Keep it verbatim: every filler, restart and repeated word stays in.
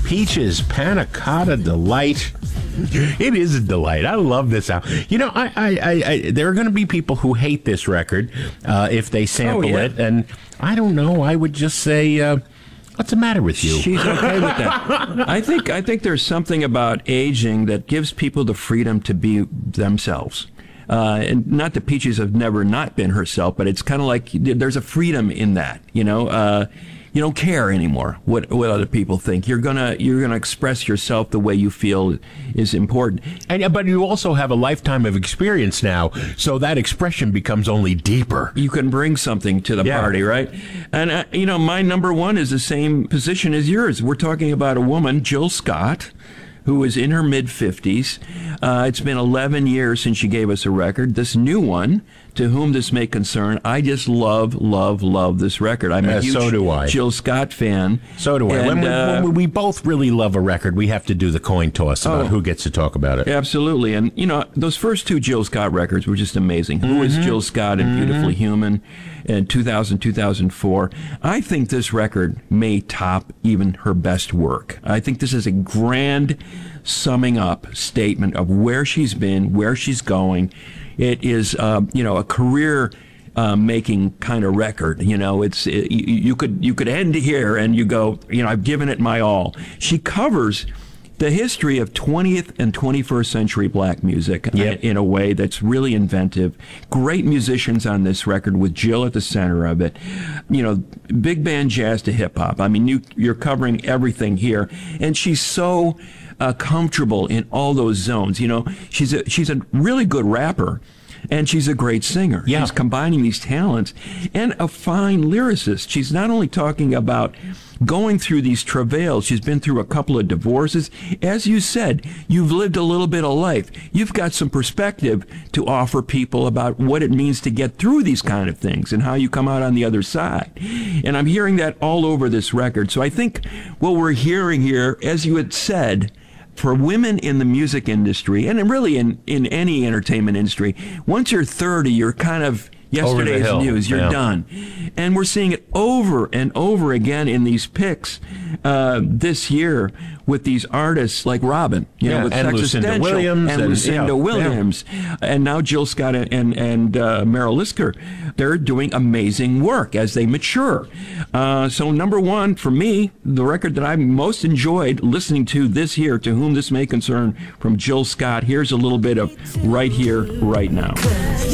Peaches, Panna Cotta Delight. It is a delight. I love this album. You know, I, I, I, I there are going to be people who hate this record uh, if they sample oh, yeah. it, and I don't know. I would just say, uh, what's the matter with you? She's okay with that. I think I think there's something about aging that gives people the freedom to be themselves. Uh, and not that Peaches have never not been herself, but it's kind of like there's a freedom in that, you know. Uh, you don't care anymore what what other people think. You're gonna you're gonna express yourself the way you feel is important. And but you also have a lifetime of experience now, so that expression becomes only deeper. You can bring something to the Yeah. party, right? And uh, you know, my number one is the same position as yours. We're talking about a woman, Jill Scott, who is in her mid-fifties. Uh, it's been eleven years since she gave us a record. This new one, To Whom This May Concern, I just love, love, love this record. I'm Yeah, a huge so do I. Jill Scott fan. So do I. And, when, we, uh, when we both really love a record, we have to do the coin toss about Oh. who gets to talk about it. Absolutely. And, you know, those first two Jill Scott records were just amazing. Who is Jill Scott and Beautifully Human in two thousand, two thousand four. I think this record may top even her best work. I think this is a grand summing up statement of where she's been, where she's going. It is, uh, you know, a career uh, making kind of record. You know, it's it, you, you could you could end here and you go, you know, I've given it my all. She covers the history of twentieth and twenty-first century black music Yep. in a way that's really inventive. Great musicians on this record with Jill at the center of it. You know, big band jazz to hip hop. I mean, you, you're covering everything here. And she's so uh, comfortable in all those zones. You know, she's a, she's a really good rapper. And she's a great singer. Yeah. She's combining these talents and a fine lyricist. She's not only talking about going through these travails. She's been through a couple of divorces. As you said, you've lived a little bit of life. You've got some perspective to offer people about what it means to get through these kind of things and how you come out on the other side. And I'm hearing that all over this record. So I think what we're hearing here, as you had said, for women in the music industry, and really in, in any entertainment industry, once you're thirty, you're kind of yesterday's hill. news. You're Yeah. done. And we're seeing it over and over again in these picks uh, this year with these artists like Robin, you Yeah, know, with and Sex Lucinda Essential, Williams and and- Lucinda yeah, Williams, and now Jill Scott and and, and uh, Meryl Lisker. They're doing amazing work as they mature. Uh, so number one for me, the record that I most enjoyed listening to this year, To Whom This May Concern, from Jill Scott. Here's a little bit of Right Here, Right Now.